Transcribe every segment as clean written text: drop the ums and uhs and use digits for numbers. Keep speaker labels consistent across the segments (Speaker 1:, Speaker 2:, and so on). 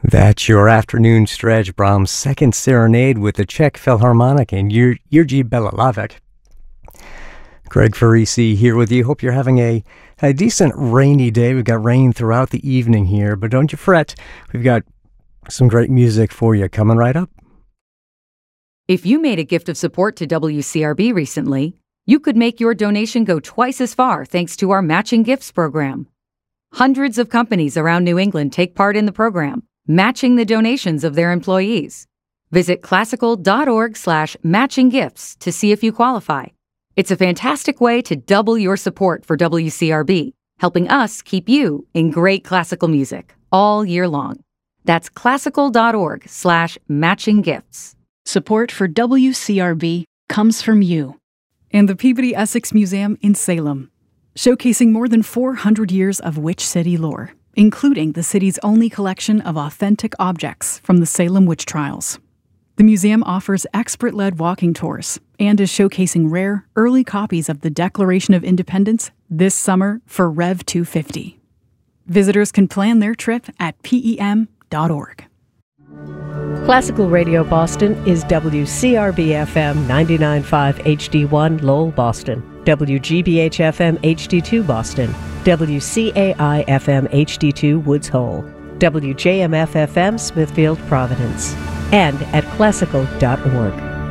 Speaker 1: That's your afternoon stretch, Brahms' Second Serenade with the Czech Philharmonic and Jiří Bělohlávek. Greg Farisi here with you. Hope you're having a decent rainy day. We've got rain throughout the evening here, but don't you fret. We've got some great music for you coming right up.
Speaker 2: If you made a gift of support to WCRB recently, you could make your donation go twice as far thanks to our Matching Gifts program. Hundreds of companies around New England take part in the program, matching the donations of their employees. Visit classical.org/matchinggifts to see if you qualify. It's a fantastic way to double your support for WCRB, helping us keep you in great classical music all year long. That's classical.org/matchinggifts.
Speaker 3: Support for WCRB comes from you and the Peabody Essex Museum in Salem, showcasing more than 400 years of Witch City lore, including the city's only collection of authentic objects from the Salem witch trials. The museum offers expert-led walking tours and is showcasing rare, early copies of the Declaration of Independence this summer for Rev 250. Visitors can plan their trip at PEM.org.
Speaker 4: Classical Radio Boston is WCRB-FM 99.5 HD1 Lowell, Boston, WGBH-FM HD2 Boston, WCAI-FM HD2 Woods Hole, WJMF-FM Smithfield, Providence, and at classical.org.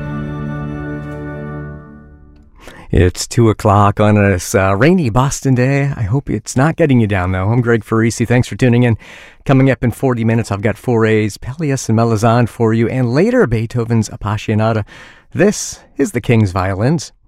Speaker 1: It's 2 o'clock on this rainy Boston day. I hope it's not getting you down, though. I'm Greg Farisi. Thanks for tuning in. Coming up in 40 minutes, I've got Fauré's Pelléas and Melisande for you, and later Beethoven's Appassionata. This is the King's Violins.